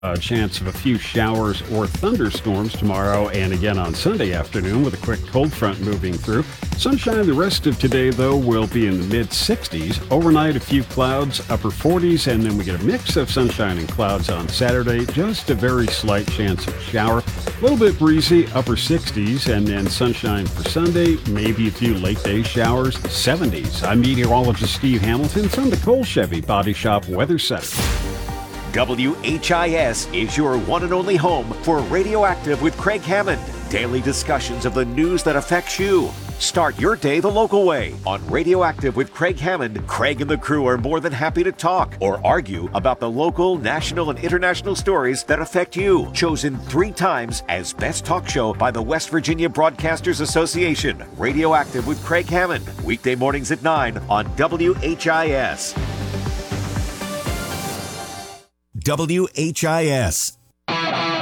A chance of a few showers or thunderstorms tomorrow and again on Sunday afternoon with a quick cold front moving through. Sunshine the rest of today, though, will be in the mid-60s. Overnight, a few clouds, upper 40s, and then we get a mix of sunshine and clouds on Saturday. Just a very slight chance of shower. A little bit breezy, upper 60s, and then sunshine for Sunday. Maybe a few late day showers, 70s. I'm meteorologist Steve Hamilton from the Cole Chevy Body Shop Weather Center. WHIS is your one and only home for Radioactive with Craig Hammond. Daily discussions of the news that affects you. Start your day the local way. On Radioactive with Craig Hammond, Craig and the crew are more than happy to talk or argue about the local, national, and international stories that affect you. Chosen 3 times as Best Talk Show by the West Virginia Broadcasters Association. Radioactive with Craig Hammond. Weekday mornings at 9 on WHIS. WHIS.